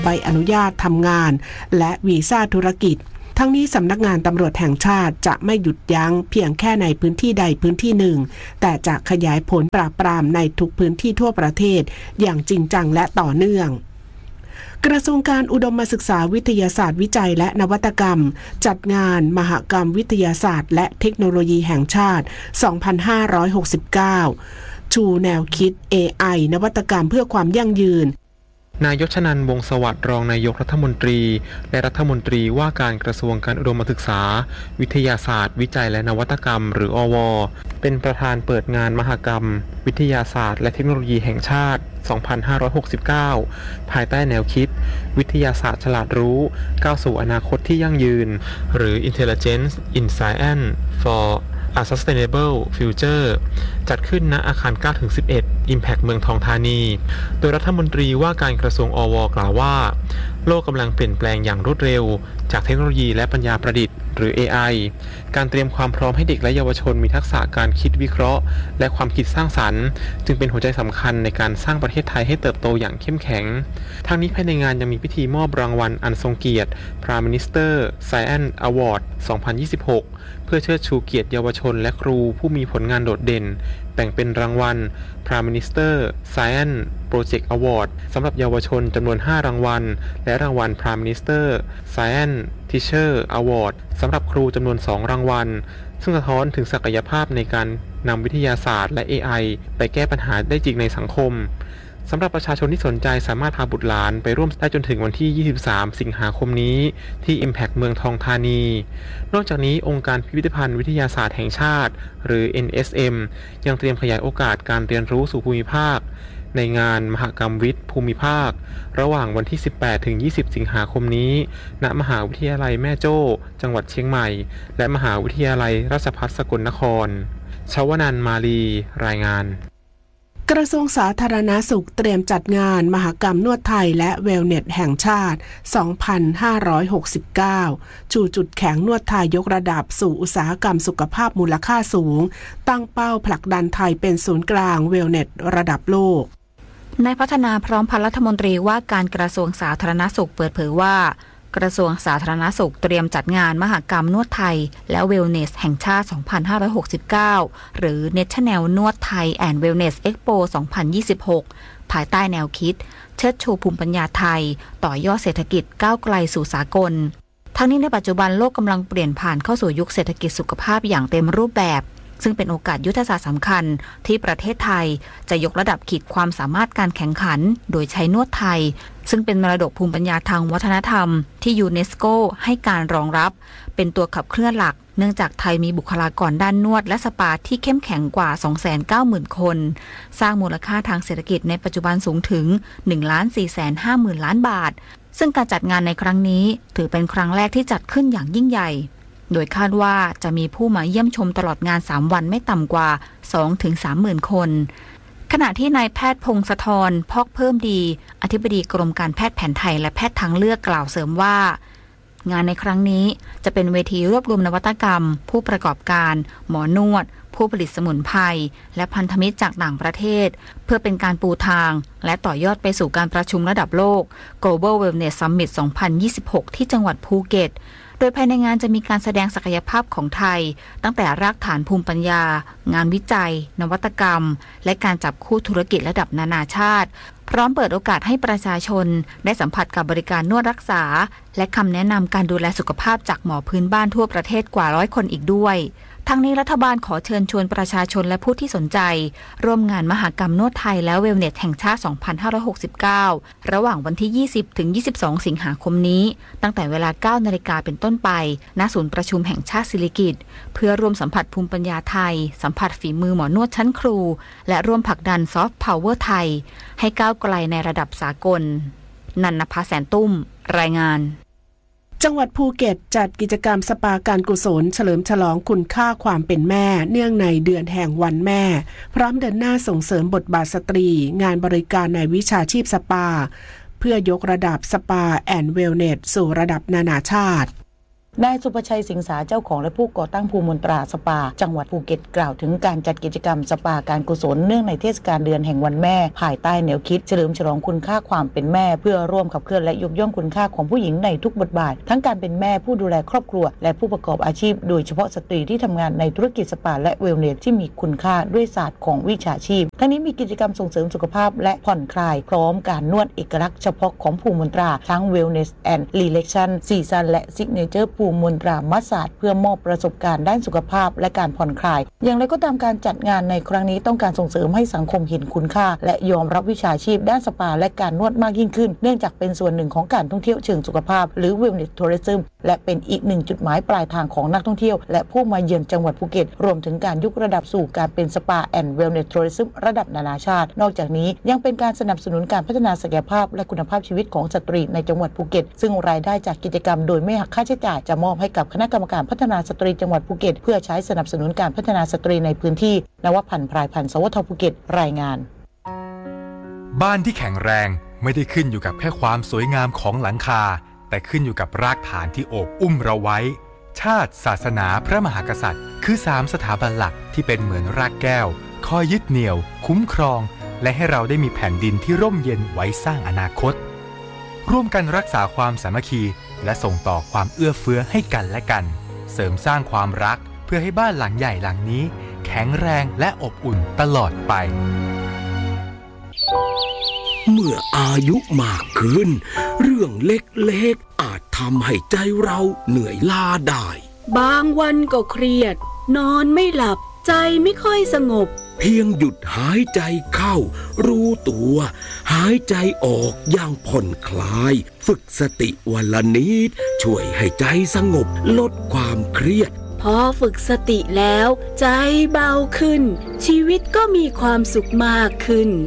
ใบอนุญาตทำงานและวีซ่าธุรกิจทั้งนี้สำนักงานตำรวจแห่งชาติจะไม่หยุดยั้งเพียงแค่ในพื้นที่ใดพื้นที่หนึ่งแต่จะขยายผลปราบปรามในทุกพื้นที่ทั่วประเทศอย่างจริงจังและต่อเนื่องกระทรวงการอุดมศึกษาวิทยาศาสตร์วิจัยและนวัตกรรมจัดงานมหกรรมวิทยาศาสตร์และเทคโนโลยีแห่งชาติ 2569 ชูแนวคิด AI นวัตกรรมเพื่อความยั่งยืนนายยศนันท์ วงศ์สวัสดิ์รองนายกรัฐมนตรีและรัฐมนตรีว่าการกระทรวงการอุดมศึกษาวิทยาศาสตร์วิจัยและนวัตกรรมหรืออว.เป็นประธานเปิดงานมหกรรมวิทยาศาสตร์และเทคโนโลยีแห่งชาติ 2569 ภายใต้แนวคิดวิทยาศาสตร์ฉลาดรู้ก้าวสู่อนาคตที่ยั่งยืนหรือ Intelligence in Science for A Sustainable Future จัดขึ้นณอาคาร 9-11 Impact เมืองทองธานีโดยรัฐมนตรีว่าการกระทรวงอว.กล่าวว่าโลกกำลังเปลี่ยนแปลงอย่างรวดเร็วจากเทคโนโลยีและปัญญาประดิษฐ์หรือ AI การเตรียมความพร้อมให้เด็กและเยาวชนมีทักษะการคิดวิเคราะห์และความคิดสร้างสรรค์จึงเป็นหัวใจสำคัญในการสร้างประเทศไทยให้เติบโตอย่างเข้มแข็งทั้งนี้ภายในงานยังมีพิธีมอบรางวัลอันทรงเกียรติ Prime Minister Science Award 2026 เพื่อเชิดชูเกียรติเยาวชนและครูผู้มีผลงานโดดเด่นแบ่งเป็นรางวัล Prime Minister Science Project Award สำหรับเยาวชนจำนวน5รางวัลและรางวัล Prime Minister Science Teacher Award สำหรับครูจำนวน2รางวัลซึ่งสะท้อนถึงศักยภาพในการนำวิทยาศาสตร์และ AI ไปแก้ปัญหาได้จริงในสังคมสำหรับประชาชนที่สนใจสามารถพาบุตรหลานไปร่วมได้จนถึงวันที่ 23 สิงหาคมนี้ที่ Impact เมืองทองธานีนอกจากนี้องค์การพิพิธภัณฑ์วิทยาศาสตร์แห่งชาติหรือ NSM ยังเตรียมขยายโอกาสการเรียนรู้สู่ภูมิภาคในงานมหกรรมวิทย์ภูมิภาคระหว่างวันที่ 18-20 สิงหาคมนี้ณมหาวิทยาลัยแม่โจ้จังหวัดเชียงใหม่และมหาวิทยาลัยราชภัฏสกลนครชวนันท์ มาลีรายงานกระทรวงสาธารณสุขเตรียมจัดงานมหกรรมนวดไทยและเวลเนสแห่งชาติ 2569 ชูจุดแข็งนวดไทยยกระดับสู่อุตสาหกรรมสุขภาพมูลค่าสูงตั้งเป้าผลักดันไทยเป็นศูนย์กลางเวลเนสระดับโลกนายพัฒนาพร้อมพันธ์รัฐมนตรีว่าการกระทรวงสาธารณสุขเปิดเผยว่ากระทรวงสาธารณสุขเตรียมจัดงานมหกรรมนวดไทยและเวลเนสแห่งชาติ 2569 หรือ National นวดไทย and Wellness Expo 2026 ภายใต้แนวคิดเชิดชูภูมิปัญญาไทยต่อยอดเศรษฐกิจก้าวไกลสู่สากลทั้งนี้ในปัจจุบันโลกกำลังเปลี่ยนผ่านเข้าสู่ยุคเศรษฐกิจสุขภาพอย่างเต็มรูปแบบซึ่งเป็นโอกาสยุทธศาสตร์สำคัญที่ประเทศไทยจะยกระดับขีดความสามารถการแข่งขันโดยใช้นวดไทยซึ่งเป็นมรดกภูมิปัญญาทางวัฒนธรรมที่ยูเนสโกให้การรองรับเป็นตัวขับเคลื่อนหลักเนื่องจากไทยมีบุคลากรด้านนวดและสปาที่เข้มแข็งกว่า 290,000 คนสร้างมูลค่าทางเศรษฐกิจในปัจจุบันสูงถึง 1,450,000 ล้านบาทซึ่งการจัดงานในครั้งนี้ถือเป็นครั้งแรกที่จัดขึ้นอย่างยิ่งใหญ่โดยคาดว่าจะมีผู้มาเยี่ยมชมตลอดงาน3วันไม่ต่ำกว่า 2-30,000 คนขณะที่นายแพทย์พงศธรพอกเพิ่มดีอธิบดีกรมการแพทย์แผนไทยและแพทย์ทางเลือกกล่าวเสริมว่างานในครั้งนี้จะเป็นเวทีรวบรวมนวัตกรรมผู้ประกอบการหมอนวดผู้ผลิตสมุนไพรและพันธมิตรจากต่างประเทศเพื่อเป็นการปูทางและต่อยอดไปสู่การประชุมระดับโลก Global Wellness Summit 2026 ที่จังหวัดภูเก็ตโดยภายในงานจะมีการแสดงศักยภาพของไทยตั้งแต่รากฐานภูมิปัญญางานวิจัยนวัตกรรมและการจับคู่ธุรกิจระดับนานาชาติพร้อมเปิดโอกาสให้ประชาชนได้สัมผัสกับบริการนวดรักษาและคำแนะนำการดูแลสุขภาพจากหมอพื้นบ้านทั่วประเทศกว่า100 คนอีกด้วยทั้งนี้รัฐบาลขอเชิญชวนประชาชนและผู้ที่สนใจร่วมงานมหกรรมนวดไทยและเวลเนสแห่งชาติ 2569 ระหว่างวันที่ 20-22 สิงหาคมนี้ตั้งแต่เวลา 9 นาฬิกาเป็นต้นไปณศูนย์ประชุมแห่งชาติสิริกิติ์เพื่อร่วมสัมผัสภูมิปัญญาไทยสัมผัสฝีมือหมอนวดชั้นครูและร่วมผลักดันซอฟต์พาวเวอร์ไทยให้ก้าวไกลในระดับสากลนันนภาแสนตุ้มรายงานจังหวัดภูเก็ตจัดกิจกรรมสปาการกุศลเฉลิมฉลองคุณค่าความเป็นแม่เนื่องในเดือนแห่งวันแม่พร้อมเดินหน้าส่งเสริมบทบาทสตรีงานบริการในวิชาชีพสปาเพื่อยกระดับสปาแอนด์เวลเนสสู่ระดับนานาชาตินายสุภชัยสิงสาเจ้าของและผู้ก่อตั้งภูมนตราสปาจังหวัดภูเก็ตกล่าวถึงการจัดกิจกรรมสปาการกุศลเนื่องในเทศกาลเดือนแห่งวันแม่ภายใต้แนวคิดเฉลิมฉลองคุณค่าความเป็นแม่เพื่อร่วมขับเคลื่อนและยกย่องคุณค่าของผู้หญิงในทุกบทบาททั้งการเป็นแม่ผู้ดูแลครอบครัวและผู้ประกอบอาชีพโดยเฉพาะสตรีที่ทำงานในธุรกิจสปาและเวลเนสที่มีคุณค่าด้วยศาสตร์ของวิชาชีพทั้งนี้มีกิจกรรมส่งเสริมสุขภาพและผ่อนคลายพร้อมการนวดเอกลักษณ์เฉพาะของภูมนตราทั้ง Wellness and Relaxation Season และ Signature ภูมนตรามัสสาจเพื่อมอบประสบการณ์ด้านสุขภาพและการผ่อนคลายอย่างไรก็ตามการจัดงานในครั้งนี้ต้องการส่งเสริมให้สังคมเห็นคุณค่าและยอมรับวิชาชีพด้านสปาและการนวดมากยิ่งขึ้นเนื่องจากเป็นส่วนหนึ่งของการท่องเที่ยวเชิงสุขภาพหรือ Wellness Tourism และเป็นอีกหนึ่งจุดหมายปลายทางของนักท่องเที่ยวและผู้มาเยือนจังหวัดภูเก็ตรวมถึงการยกระดับสู่การเป็นสปาแอนด์เวลเนสทัวริซึมระดับนานาชาตินอกจากนี้ยังเป็นการสนับสนุนการพัฒนาศักยภาพและคุณภาพชีวิตของสตรีในจังหวัดภูเก็ตซึ่งรายได้จากกิจกรรมโดยไม่หักค่าใช้จ่ายจะมอบให้กับคณะกรรมการพัฒนาสตรีจังหวัดภูเก็ตเพื่อใช้สนับสนุนการพัฒนาสตรีในพื้นที่นวพันธ์พรายพันธ์สวทภูเก็ตรายงานบ้านที่แข็งแรงไม่ได้ขึ้นอยู่กับแค่ความสวยงามของหลังคาแต่ขึ้นอยู่กับรากฐานที่โอบอุ้มเราไว้ชาติศาสนาพระมหากษัตริย์คือ3สถาบันหลักที่เป็นเหมือนรากแก้วคอยยึดเหนี่ยวคุ้มครองและให้เราได้มีแผ่นดินที่ร่มเย็นไว้สร้างอนาคตร่วมกันรักษาความสามัคคีและส่งต่อความเอื้อเฟื้อให้กันและกันเสริมสร้างความรักเพื่อให้บ้านหลังใหญ่หลังนี้แข็งแรงและอบอุ่นตลอดไปเมื่ออายุมากขึ้นเรื่องเล็กๆอาจทำให้ใจเราเหนื่อยล้าได้บางวันก็เครียดนอนไม่หลับใจไม่ค่อยสงบเพียงหยุดหายใจเข้ารู้ตัวหายใจออกอย่างผ่อนคลายฝึกสติวันละนิดช่วยให้ใจสงบลดความเครียดพอฝึกสติแล้วใจเบาขึ้นชีวิตก็มีความสุขมากขึ้น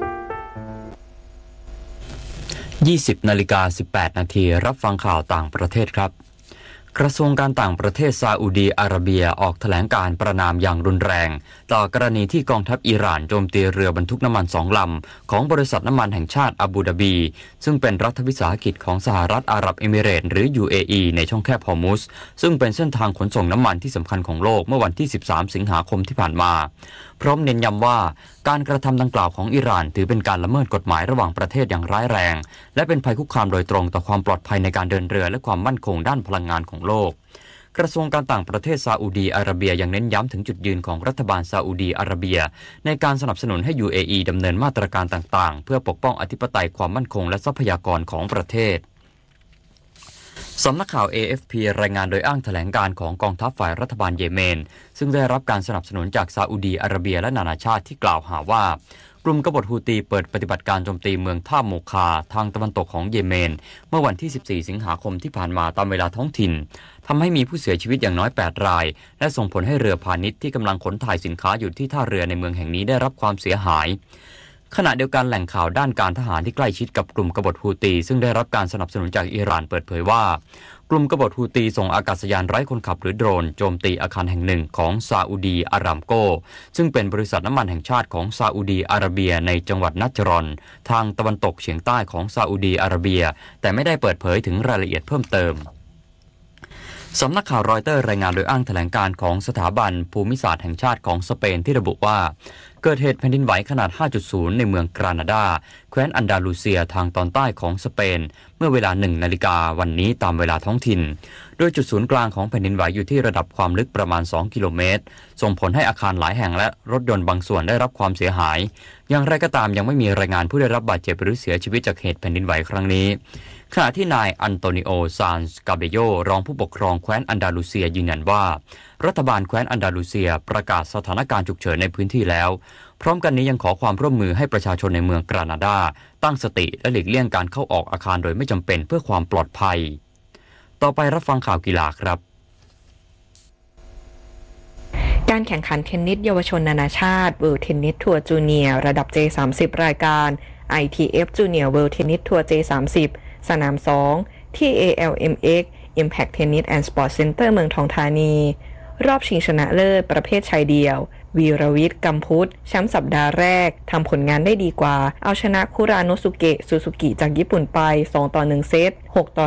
20:18 น.รับฟังข่าวต่างประเทศครับกระทรวงการต่างประเทศซาอุดีอาระเบียออกแถลงการประณามอย่างรุนแรงต่อกรณีที่กองทัพอิหร่านโจมตีเรือบรรทุกน้ำมัน2 ลำของบริษัทน้ำมันแห่งชาติอาบูดาบีซึ่งเป็นรัฐวิสาหกิจของสหรัฐอาหรับเอมิเรตส์หรือ UAE ในช่องแคบฮอร์มุซซึ่งเป็นเส้นทางขนส่งน้ำมันที่สำคัญของโลกเมื่อวันที่13 สิงหาคมที่ผ่านมาพร้อมเน้นย้ำว่าการกระทำดังกล่าวของอิหร่านถือเป็นการละเมิดกฎหมายระหว่างประเทศอย่างร้ายแรงและเป็นภัยคุกคามโดยตรงต่อความปลอดภัยในการเดินเรือและความมั่นคงด้านพลังงานของโลกกระทรวงการต่างประเทศซาอุดีอาระเบียยังเน้นย้ำถึงจุดยืนของรัฐบาลซาอุดีอาระเบียในการสนับสนุนให้ UAE ดำเนินมาตรการต่างๆเพื่อปกป้องอธิปไตยความมั่นคงและทรัพยากรของประเทศสำนักข่าว AFP รายงานโดยอ้างแถลงการของกองทัพฝ่ายรัฐบาลเยเมนซึ่งได้รับการสนับสนุนจากซาอุดีอาระเบียและนานาชาติที่กล่าวหาว่ากลุ่มกบฏฮูตีเปิดปฏิบัติการโจมตีเมืองท่าโมคาทางตะวันตกของเยเมนเมื่อวันที่14 สิงหาคมที่ผ่านมาตามเวลาท้องถิ่นทำให้มีผู้เสียชีวิตอย่างน้อย8 รายและส่งผลให้เรือพาณิชย์ที่กำลังขนถ่ายสินค้าอยู่ที่ท่าเรือในเมืองแห่งนี้ได้รับความเสียหายขณะเดียวกันแหล่งข่าวด้านการทหารที่ใกล้ชิดกับกลุ่มกบฏฮูตีซึ่งได้รับการสนับสนุนจากอิหร่านเปิดเผยว่ากลุ่มกบฏฮูตีส่งอากาศยานไร้คนขับหรือโดรนโจมตีอาคารแห่งหนึ่งของซาอุดีอารามโกซึ่งเป็นบริษัทน้ำมันแห่งชาติของซาอุดีอาระเบียในจังหวัดนัจรอนทางตะวันตกเฉียงใต้ของซาอุดีอาระเบียแต่ไม่ได้เปิดเผยถึงรายละเอียดเพิ่มเติมสำนักข่าวรอยเตอร์รายงานโดยอ้างแถลงการของสถาบันภูมิศาสตร์แห่งชาติของสเปนที่ระบุว่าเกิดเหตุแผ่นดินไหวขนาด 5.0 ในเมืองกรานาดาแคว้นอันดาลูเซียทางตอนใต้ของสเปนเมื่อเวลา 1 นาฬิกาวันนี้ตามเวลาท้องถิ่นโดยจุดศูนย์กลางของแผ่นดินไหวอยู่ที่ระดับความลึกประมาณ2 กิโลเมตรส่งผลให้อาคารหลายแห่งและรถยนต์บางส่วนได้รับความเสียหายอย่างไรก็ตามยังไม่มีรายงานผู้ได้รับบาดเจ็บหรือเสียชีวิตจากเหตุแผ่นดินไหวครั้งนี้ขณะที่นายอันโตนิโอซานส์กาเบโยรองผู้ปกครองแคว้นอันดาลูเซียยืนยันว่ารัฐบาลแคว้นอันดาลูเซียประกาศสถานการณ์ฉุกเฉินในพื้นที่แล้วพร้อมกันนี้ยังขอความร่วมมือให้ประชาชนในเมืองกรานาดาตั้งสติและหลีกเลี่ยงการเข้าออกอาคารโดยไม่จำเป็นเพื่อความปลอดภัยต่อไปรับฟังข่าวกีฬาครับการแข่งขันเทนนิสเยาวชนนานาชาติ World Tennis Tour Junior ระดับ J30 รายการ ITF Junior World Tennis Tour J30 สนาม 2 ที่ ALMX Impact Tennis and Sport Center เมืองทองธานีรอบชิงชนะเลิศประเภทชายเดี่ยววีรวิทย์ กัมพุทธแชมป์สัปดาห์แรกทำผลงานได้ดีกว่าเอาชนะคุราโนสุเกะซูซูกิจากญี่ปุ่นไป2-1เซต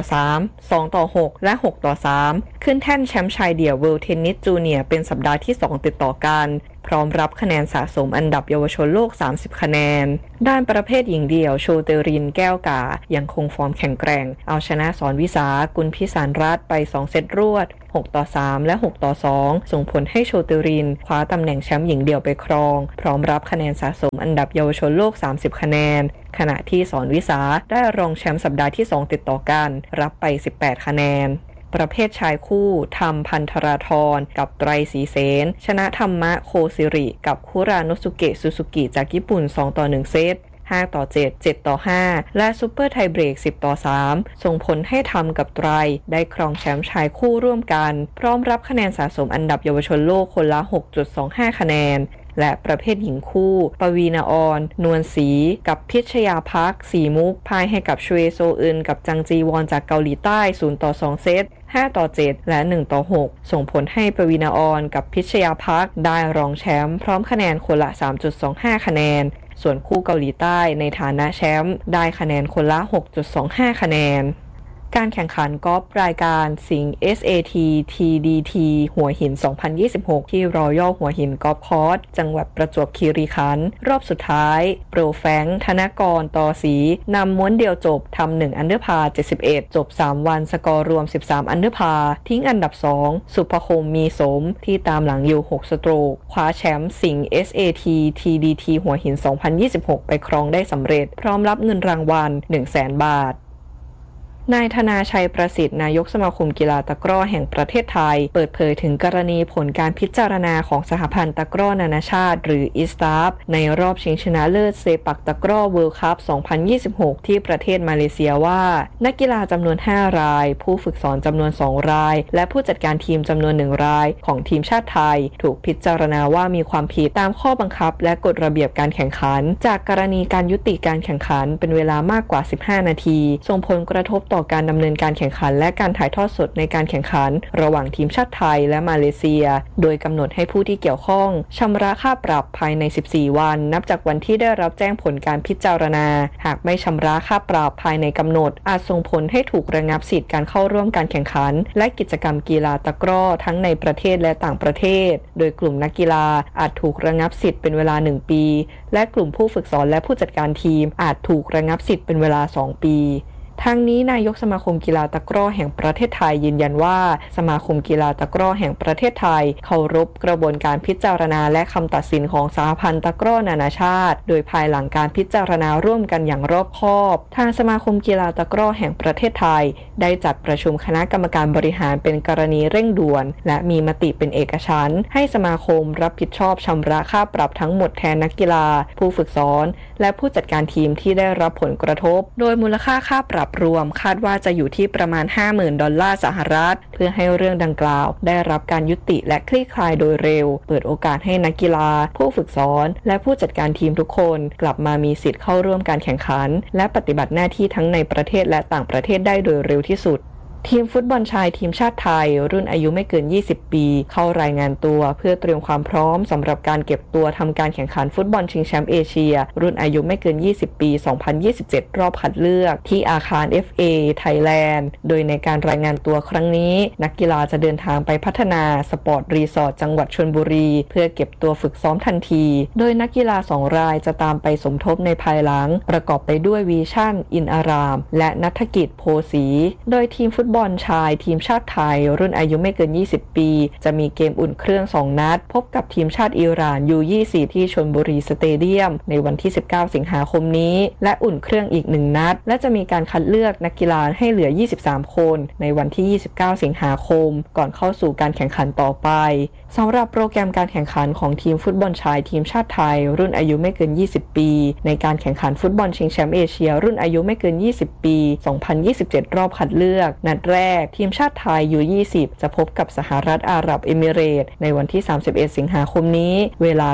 6-3 2-6 และ6-3ขึ้นแท่นแชมป์ชายเดี่ยว World Tennis Junior เป็นสัปดาห์ที่2ติดต่อกันพร้อมรับคะแนนสะสมอันดับเยาวชนโลก30คะแนนด้านประเภทหญิงเดี่ยวโชเตรินแก้วกายังคงฟอร์มแข็งแกร่งเอาชนะสอนวิสากุลพิสารรัตน์ไป2เซตรวด6-3 และ 6-2 ส่งผลให้โชเตรินคว้าตำแหน่งแชมป์หญิงเดี่ยวไปครองพร้อมรับคะแนนสะสมอันดับเยาวชนโลก30คะแนนขณะที่สอนวิสาได้รองแชมป์สัปดาห์ที่2ติดต่อกันรับไป18คะแนนประเภทชายคู่ธรรมพันธราธรกับไตรศรีเสนชนะธรรมะโคสิริกับคุราโนสุเกะซูซูกิจากญี่ปุ่น2-1เซต5-7 7-5 และซุปเปอร์ไทเบรก10-3 ส่งผลให้ธรรมกับไตรได้ครองแชมป์ชายคู่ร่วมกันพร้อมรับคะแนนสะสมอันดับเยาวชนโลกคนละ 6.25 คะแนนและประเภทหญิงคู่ปวีณาออนนวลศรีกับพิชยาภักดิ์สีมุกพ่ายให้กับชเวโซอึนกับจังจีวอนจากเกาหลีใต้0-2 เซต5-7 และ1-6 ส่งผลให้ปวีณาออนกับพิชยาภักดิ์ได้รองแชมป์พร้อมคะแนนคนละ 3.25 คะแนนส่วนคู่เกาหลีใต้ในฐานะแชมป์ได้คะแนนคนละ 6.25 คะแนนการแข่งขันกอล์ฟรายการสิงห์ SAT TDT หัวหิน 2026 ที่รอยัลหัวหินกอล์ฟคอร์สจังหวัดประจวบคีรีขันธ์รอบสุดท้ายโปรแฟรงค์ธนกรตอศรีนำม้วนเดียวจบทำ1อันเดอร์พาร์71จบ3วันสกอร์รวม13อันเดอร์พาร์ทิ้งอันดับ2สุภคมมีสมที่ตามหลังอยู่6สโตรกคว้าแชมป์สิงห์ SAT TDT หัวหิน 2026 ไปครองได้สำเร็จพร้อมรับเงินรางวัล 100,000 บาทนายธนาชัยประสิทธิ์นายกสมาคมกีฬาตะกร้อแห่งประเทศไทยเปิดเผยถึงกรณีผลการพิจารณาของสหพันธ์ตะกร้อนานาชาติหรืออิสตาฟในรอบชิงชนะเลิศเซปักตะกร้อเวิลด์คัพ 2026 ที่ประเทศมาเลเซียว่านักกีฬาจำนวน5รายผู้ฝึกสอนจำนวน2รายและผู้จัดการทีมจำนวน1รายของทีมชาติไทยถูกพิจารณาว่ามีความผิดตามข้อบังคับและกฎระเบียบการแข่งขันจากกรณีการยุติการแข่งขันเป็นเวลามากกว่า15นาทีส่งผลกระทบต่อการดำเนินการแข่งขันและการถ่ายทอดสดในการแข่งขันระหว่างทีมชาติไทยและมาเลเซียโดยกำหนดให้ผู้ที่เกี่ยวข้องชำระค่าปรับภายใน14วันนับจากวันที่ได้รับแจ้งผลการพิจารณาหากไม่ชำระค่าปรับภายในกำหนดอาจส่งผลให้ถูกระงับสิทธิ์การเข้าร่วมการแข่งขันและกิจกรรมกีฬาตะกร้อทั้งในประเทศและต่างประเทศโดยกลุ่มนักกีฬาอาจถูกระงับสิทธิ์เป็นเวลา1ปีและกลุ่มผู้ฝึกสอนและผู้จัดการทีมอาจถูกระงับสิทธิ์เป็นเวลา2ปีทางนี้นายกสมาคมกีฬาตะกร้อแห่งประเทศไทยยืนยันว่าสมาคมกีฬาตะกร้อแห่งประเทศไทยเคารพกระบวนการพิจารณาและคำตัดสินของสหพันธ์ตะกร้อนานาชาติโดยภายหลังการพิจารณาร่วมกันอย่างรอบคอบทางสมาคมกีฬาตะกร้อแห่งประเทศไทยได้จัดประชุมคณะกรรมการบริหารเป็นกรณีเร่งด่วนและมีมติเป็นเอกฉันท์ให้สมาคมรับผิดชอบชำระค่าปรับทั้งหมดแทนนักกีฬาผู้ฝึกสอนและผู้จัดการทีมที่ได้รับผลกระทบโดยมูลค่าค่าปรับรวมคาดว่าจะอยู่ที่ประมาณ $50,000 เพื่อให้เรื่องดังกล่าวได้รับการยุติและคลี่คลายโดยเร็วเปิดโอกาสให้นักกีฬาผู้ฝึกสอนและผู้จัดการทีมทุกคนกลับมามีสิทธิ์เข้าร่วมการแข่งขันและปฏิบัติหน้าที่ทั้งในประเทศและต่างประเทศได้โดยเร็วที่สุดทีมฟุตบอลชายทีมชาติไทยรุ่นอายุไม่เกิน20ปีเข้ารายงานตัวเพื่อเตรียมความพร้อมสำหรับการเก็บตัวทำการแข่งขันฟุตบอลชิงแชมป์เอเชียรุ่นอายุไม่เกิน20ปี2027รอบคัดเลือกที่อาคาร FA ไทยแลนด์โดยในการรายงานตัวครั้งนี้นักกีฬาจะเดินทางไปพัฒนาสปอร์ตรีสอร์ทจังหวัดชลบุรีเพื่อเก็บตัวฝึกซ้อมทันทีโดยนักกีฬา2รายจะตามไปสมทบในภายหลังประกอบไปด้วยวีชั่นอินอารามและณัฐกิจโพสีโดยทีมฟุตบอลชายทีมชาติไทยรุ่นอายุไม่เกิน20ปีจะมีเกมอุ่นเครื่อง2นัดพบกับทีมชาติอิหร่าน U20 ที่ชลบุรีสเตเดียมในวันที่19สิงหาคมนี้และอุ่นเครื่องอีก1นัดและจะมีการคัดเลือกนักกีฬาให้เหลือ23คนในวันที่29สิงหาคมก่อนเข้าสู่การแข่งขันต่อไปสำหรับโปรแกรมการแข่งขันของทีมฟุตบอลชายทีมชาติไทยรุ่นอายุไม่เกิน20ปีในการแข่งขันฟุตบอลชิงแชมป์เอเชียรุ่นอายุไม่เกิน20ปี2027รอบคัดเลือกนัดแรกทีมชาติไทย U20 จะพบกับสหรัฐอาหรับเอมิเรตส์ในวันที่31สิงหาคมนี้เวลา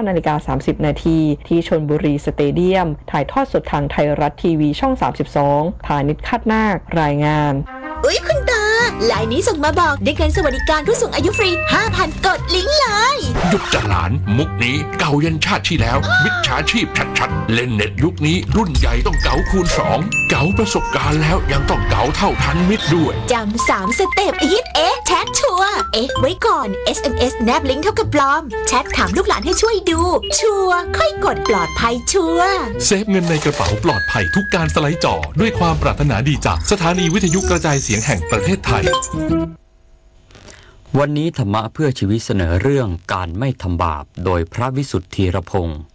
19:30 น.ที่ชลบุรีสเตเดียมถ่ายทอดสดทางไทยรัฐทีวีช่อง32พานิช คาดนาครายงานอุ๊ยคุณตาลายนี้ส่งมาบอกได้เงินสวัสดิการผู้สูงอายุฟรี 5,000 กดลิงก์เลยหยุดจะหลานมุกนี้เก่ายันชาติที่แล้วมิจฉาชีพชัดๆเล่นเน็ตยุคนี้รุ่นใหญ่ต้องเก๋าคูณ2เก๋าประสบการณ์แล้วยังต้องเก๋าเท่าทันมิตรด้วยจำ3 สเต็ปฮิตแชทชัวร์ไว้ก่อน SMS แนบลิงก์เท่ากับปลอมแชทถามลูกหลานให้ช่วยดูชัวร์ค่อยกดปลอดภัยชัวร์เซฟเงินในกระเป๋าปลอดภัยทุกการสไลด์จอด้วยความปรารถนาดีจากสถานีวิทยุกระจายเสียงแห่งประเทศไทยวันนี้ธรรมะเพื่อชีวิตเสนอเรื่องการไม่ทำบาปโดยพระวิสุทธีรพงศ์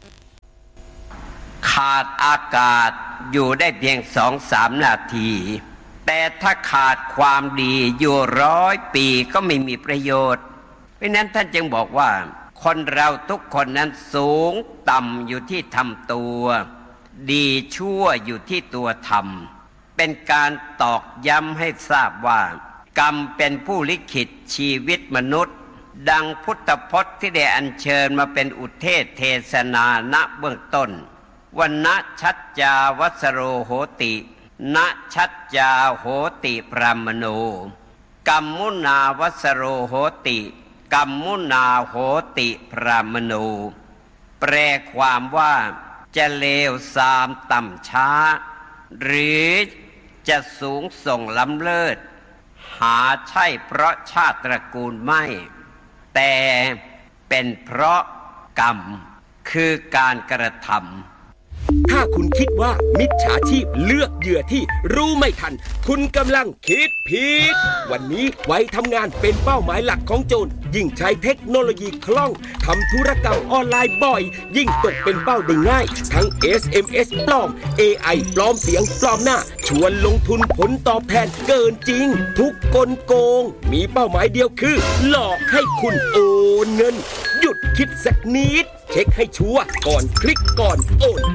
ขาดอากาศอยู่ได้เพียง 2-3 นาทีแต่ถ้าขาดความดีอยู่100 ปีก็ไม่มีประโยชน์เพราะนั้นท่านจึงบอกว่าคนเราทุกคนนั้นสูงต่ำอยู่ที่ทำตัวดีชั่วอยู่ที่ตัวทำเป็นการตอกย้ำให้ทราบว่ากรรมเป็นผู้ลิขิตชีวิตมนุษย์ดังพุทธพจน์ที่ได้อัญเชิญมาเป็นอุเทศเทศนาณเบื้องต้นวันนะชัจจาวัสโรโหตินะชัจจาโหติพรามโนกัมมุนาวัสโรโหติกัมมุนาโหติพรามโนแปลความว่าจะเลวทรามต่ำช้าหรือจะสูงส่งล้ำเลิศหาใช่เพราะชาติตระกูลไม่แต่เป็นเพราะกรรมคือการกระทำถ้าคุณคิดว่ามิจฉาชีพเลือกเหยื่อที่รู้ไม่ทันคุณกำลังคิดผิดวันนี้ไว้ทำงานเป็นเป้าหมายหลักของโจรยิ่งใช้เทคโนโลยีคล่องทำธุรกรรมออนไลน์บ่อยยิ่งตกเป็นเป้าได้ง่ายทั้ง SMS ปลอม AI ปลอมเสียงปลอมหน้าชวนลงทุนผลตอบแทนเกินจริงทุกกลโกงมีเป้าหมายเดียวคือหลอกให้คุณโอนเงินหยุดคิดสักนิดเช็คให้ชัวร์ก่อนคลิกก่อนโอน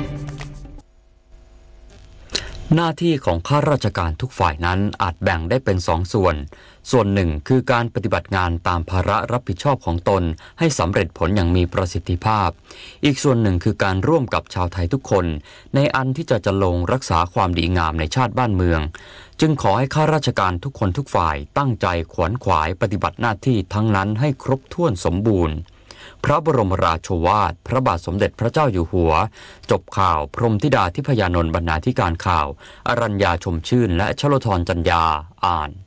หน้าที่ของข้าราชการทุกฝ่ายนั้นอาจแบ่งได้เป็น2 ส่วนหนึ่งคือการปฏิบัติงานตามภาระรับผิดชอบของตนให้สำเร็จผลอย่างมีประสิทธิภาพอีกส่วนหนึ่งคือการร่วมกับชาวไทยทุกคนในอันที่จะลงรักษาความดีงามในชาติบ้านเมืองจึงขอให้ข้าราชการทุกคนทุกฝ่ายตั้งใจขวนขวายปฏิบัติหน้าที่ทั้งนั้นให้ครบถ้วนสมบูรณ์พระบรมราโชวาทพระบาทสมเด็จพระเจ้าอยู่หัวจบข่าวพรหมธิดาทิพยานนท์บรรณาธิการข่าวอรัญญาชมชื่นและชโลธรจัญญาอ่าน